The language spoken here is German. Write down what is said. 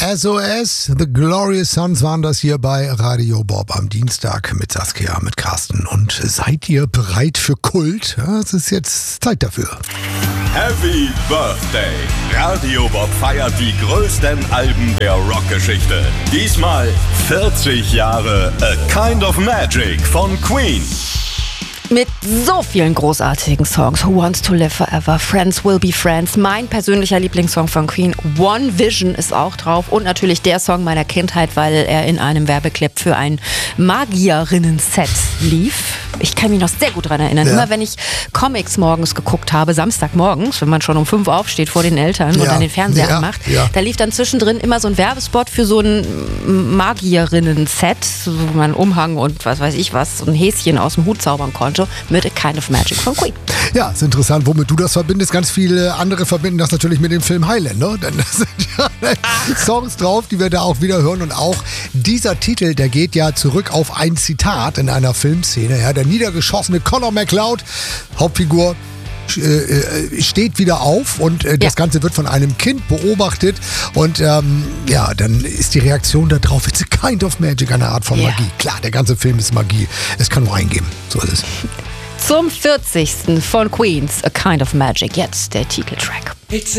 SOS, The Glorious Sons waren das hier bei Radio Bob am Dienstag mit Saskia, mit Carsten. Und seid ihr bereit für Kult? Ja, es ist jetzt Zeit dafür. Happy Birthday! Radio Bob feiert die größten Alben der Rockgeschichte. Diesmal 40 Jahre A Kind of Magic von Queen. Mit so vielen großartigen Songs. Who Wants to Live Forever, Friends Will Be Friends. Mein persönlicher Lieblingssong von Queen, One Vision, ist auch drauf. Und natürlich der Song meiner Kindheit, weil er in einem Werbeclip für ein Magierinnen-Set lief. Ich kann mich noch sehr gut daran erinnern. Ja. Immer wenn ich Comics morgens geguckt habe, Samstagmorgens, wenn man schon um 5 aufsteht vor den Eltern und dann den Fernseher anmacht, da lief dann zwischendrin immer so ein Werbespot für so ein Magierinnen-Set, so man einen Umhang und was weiß ich was, so ein Häschen aus dem Hut zaubern konnte, mit A Kind of Magic von Queen. Ja, ist interessant, womit du das verbindest. Ganz viele andere verbinden das natürlich mit dem Film Highlander. Denn da sind ja Songs drauf, die wir da auch wieder hören. Und auch dieser Titel, der geht ja zurück auf ein Zitat in einer Filmszene. Ja, der niedergeschossene Conor McLeod, Hauptfigur, steht wieder auf und das Ganze wird von einem Kind beobachtet und dann ist die Reaktion darauf, it's a kind of magic, eine Art von Magie. Klar, der ganze Film ist Magie. Es kann nur eingeben. So ist es. Zum 40. von Queens, A Kind of Magic. Jetzt der Titeltrack.